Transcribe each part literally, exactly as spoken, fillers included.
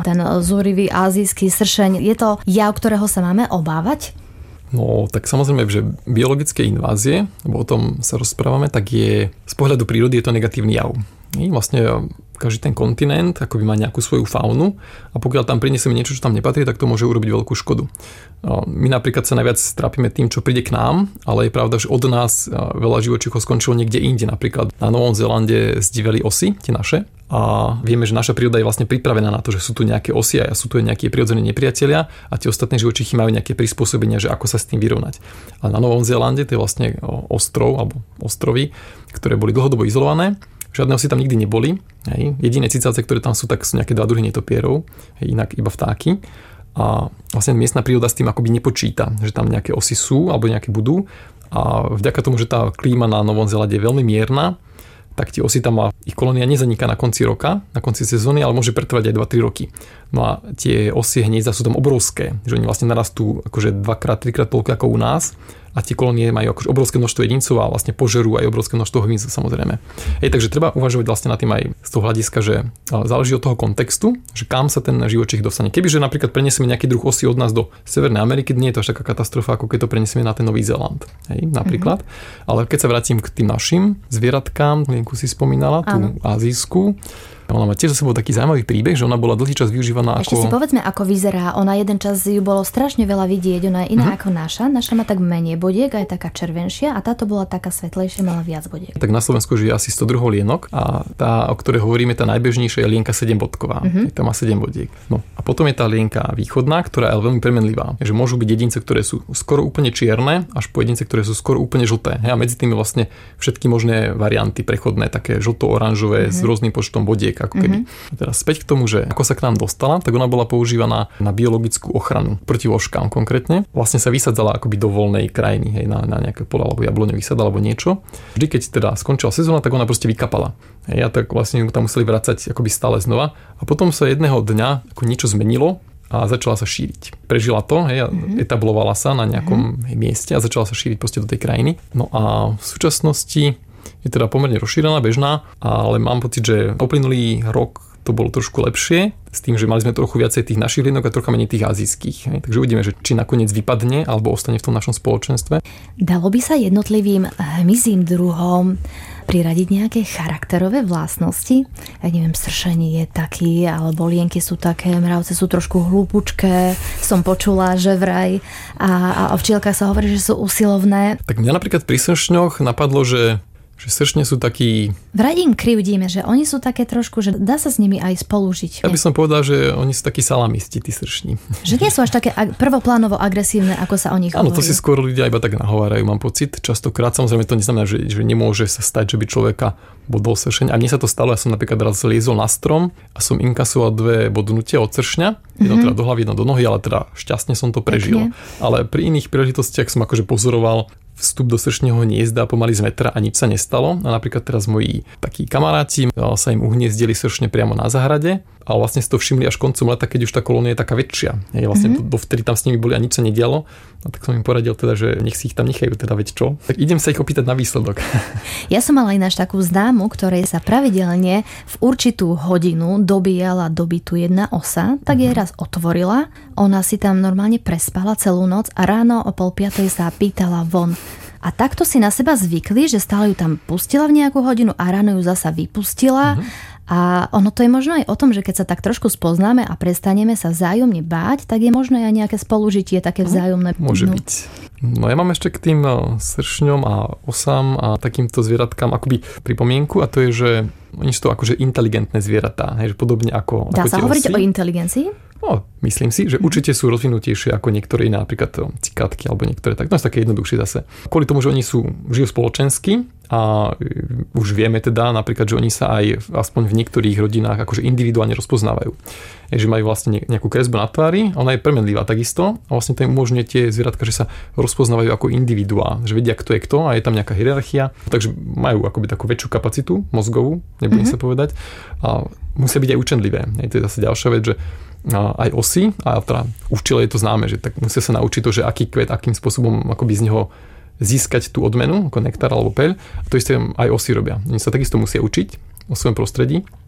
ten zúrivý azijský sršeň. Je to jav, ktorého sa máme obávať? No, tak samozrejme, že biologické invázie, lebo o tom sa rozprávame, tak je z pohľadu prírody je to negatívny jav. I vlastne každý ten kontinent akoby má nejakú svoju faunu a pokiaľ tam prinesieme niečo, čo tam nepatrí, tak to môže urobiť veľkú škodu. No, my napríklad sa najviac trápime tým, čo príde k nám, ale je pravda, že od nás veľa živočíchov skončilo niekde inde. Napríklad na Novom Zélande zdiveli osy, tie naše, a vieme, že naša príroda je vlastne pripravená na to, že sú tu nejaké osy a sú tu nejaké prirodzení nepriatelia a tie ostatné živočichy majú nejaké prispôsobenia, že ako sa s tým vyrovnať. Ale na Novom Zélande to je vlastne ostrov alebo ostrovy, ktoré boli dlhodobo izolované. Žiadne osy tam nikdy neboli. Hej. Jediné cicavce, ktoré tam sú, tak sú nejaké dva druhy netopierov, hej, inak iba vtáky. A vlastne miestna príroda s tým akoby nepočíta, že tam nejaké osy sú alebo nejaké budú. A vďaka tomu, že tá klíma na Novom Zélande je veľmi mierna, tak tie osy tam má, ich kolónia nezaniká na konci roka, na konci sezóny, ale môže pretrvať aj dva tri roky. No a tie osy hniezda sú tam obrovské, že oni vlastne narastú akože dvakrát, trikrát toľko ako u nás a tie kolónie majú akože obrovské množstvo jedincov a vlastne požerú aj obrovské množstvo hmyzu, samozrejme. Hej, takže treba uvažovať vlastne na tým aj z toho hľadiska, že záleží od toho kontextu, že kam sa ten živočích dostane. Kebyže napríklad preniesieme nejaký druh osy od nás do Severnej Ameriky, nie je to až taká katastrofa, ako keď to preniesieme na ten Nový Zéland. Hej, napríklad. Mm-hmm. Ale keď sa vrátim k tým našim zvieratkám, Lienku si spomínala, tú azijskú. Ona má tiež za sebou taký zaujímavý príbeh, že ona bola dlhý čas využívaná Ešte ako... Ešte si povedzme, ako vyzerá. Ona jeden čas ju bolo strašne veľa vidieť. Ona je iná mm-hmm. ako naša. Naša má tak menej bodiek a je taká červenšia a táto bola taká svetlejšia, mala viac bodiek. Tak na Slovensku žije asi sto druhov lienok a tá, o ktorej hovoríme, tá najbežnejšia je lienka sedembodková. Mm-hmm. Tá má sedem bodiek. No a potom je tá lienka východná, ktorá je veľmi premenlivá. Že môžu byť jedince, ktoré sú skoro úplne čierne, až po jedince, ktoré sú skoro úplne žlté. A medzi tými vlastne všetky možné varianty prechodné, také žlto-oranžové mm-hmm. s rôznym počtom bodiek, ako keby. Mm-hmm. Teraz späť k tomu, že ako sa k nám dostala, tak ona bola používaná na biologickú ochranu proti vlčkám konkrétne. Vlastne sa vysadzala akoby do voľnej krajiny, hej, na, na nejaké pola alebo jabloňový sad alebo niečo. Vždy, keď teda skončila sezóna, tak ona proste vykapala. Hej, a tak vlastne tam museli vracať akoby stále znova. A potom sa jedného dňa ako niečo zmenilo a začala sa šíriť. Prežila to, hej, mm-hmm. etablovala sa na nejakom mm-hmm. mieste a začala sa šíriť proste do tej krajiny. No a v súčasnosti je teda pomerne rozšírená, bežná, ale mám pocit, že uplynulý rok to bolo trošku lepšie, s tým, že mali sme trochu viacej tých našich lienok a trocha menej tých azijských. Hej. Takže uvidíme, že či nakoniec vypadne alebo ostane v tom našom spoločenstve. Dalo by sa jednotlivým hmyzím druhom priradiť nejaké charakterové vlastnosti? Ja neviem, sršenie je taký, alebo lienky sú také, mravce sú trošku hlúpučké, som počula, že vraj. A, a o včielkach sa hovorí, že sú usilovné. Tak mňa napríklad pri sršňoch napadlo, že že sršne sú takí... Vraj im krivdíme, že oni sú také trošku, že dá sa s nimi aj spolužiť. Ja by som povedal, že oni sú takí salamisti, tí sršni. Že nie sú až také prvoplánovo agresívne, ako sa o nich hovorí. Áno, to si skôr ľudia iba tak nahovárajú, mám pocit. Častokrát, samozrejme, to neznamená, že, že nemôže sa stať, že by človeka bodol sršeň. A mne sa to stalo, ja som napríklad raz liezol na strom a som inkasoval dve bodnutia od sršňa. Jedno mm-hmm. teda do hlavy, jedno do nohy, ale teda šťastne som to prežil. Pekne. Ale pri iných príležitostiach som akože pozoroval vstup do sršneho hniezda pomaly z metra a nič sa nestalo. A napríklad teraz moji takí kamaráti sa im uhniezdili sršne priamo na záhrade a vlastne si to všimli až koncom leta, keď už tá kolónia je taká väčšia. Je vlastne mm-hmm. dovtedy tam s nimi boli a nič sa nedialo. A tak som im poradil teda, že nech si ich tam nechajú, teda veď čo. Tak idem sa ich opýtať na výsledok. Ja som mala ináč takú známu, ktorej sa pravidelne v určitú hodinu dobíjala do bytu jedna osa, tak jej raz otvorila. Ona si tam normálne prespala celú noc a ráno o pol piatej sa pýtala von. A takto si na seba zvykli, že stále ju tam pustila v nejakú hodinu a ráno ju zasa vypustila. Mm-hmm. A ono to je možno aj o tom, že keď sa tak trošku spoznáme a prestaneme sa vzájomne báť, tak je možno aj nejaké spolužitie také vzájomné. Môže byť. No ja mám ešte k tým sršňom a osám a takýmto zvieratkám akoby pripomienku a to je, že oni sú to akože inteligentné zvieratá, hej, že podobne ako Dá ako sa hovoriť o inteligencii? No, myslím si, že určite sú rozvinutejšie ako niektoré iné, napríklad cikátky alebo niektoré tak, no sú také jednoduchšie zase. Kvôli tomu, že oni sú, žijú spoločensky a už vieme teda napríklad, že oni sa aj aspoň v niektorých rodinách akože individuálne rozpoznávajú. Je, že majú vlastne nejakú kresbu na tvári, ona je premenlivá takisto a vlastne to im umožňuje tie zvieratka, že sa rozpoznávajú ako individuá, že vedia, kto je kto a je tam nejaká hierarchia, takže majú akoby takú väčšiu kapacitu mozgovú, nebudem mm-hmm. sa povedať, a musia byť aj učenlivé. Je to je zase ďalšia vec, že aj osy, a teda u včiel je to známe, že tak musia sa naučiť to, že aký kvet, akým spôsobom akoby z neho získať tú odmenu, ako nektár alebo peľ. A to isté aj osy robia. Oni sa takisto musia učiť o svojom prostredí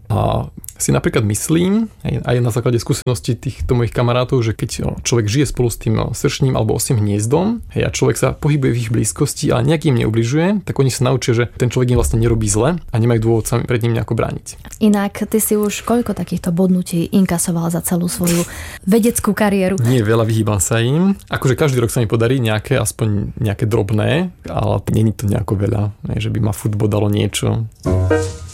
A si napríklad myslím, aj na základe skúseností týchto mojich kamarátov, že keď človek žije spolu s tým sršním alebo osím hniezdom a človek sa pohybuje v ich blízkosti a nejak im neubližuje, tak oni sa naučia, že ten človek im vlastne nerobí zle a nemajú dôvod sa pred ním nejako brániť. Inak ty si už koľko takýchto bodnutí inkasoval za celú svoju vedeckú kariéru? Nie veľa, vyhýbam sa im. Akože každý rok sa mi podarí nejaké, aspoň nejaké drobné, ale nie je to nejako veľa, že by ma furt bodalo niečo.